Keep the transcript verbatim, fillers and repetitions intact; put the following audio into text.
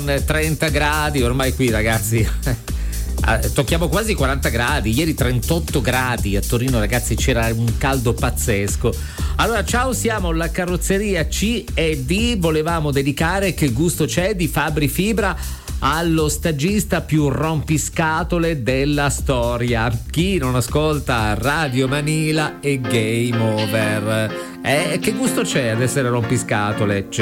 trenta gradi, ormai qui ragazzi tocchiamo quasi quaranta gradi, ieri trentotto gradi a Torino ragazzi, c'era un caldo pazzesco. Allora ciao, siamo la carrozzeria C e D, volevamo dedicare Che gusto c'è di Fabri Fibra allo stagista più rompiscatole della storia. Chi non ascolta Radio Manila è game over. Eh, che gusto c'è ad essere rompiscatole? C'è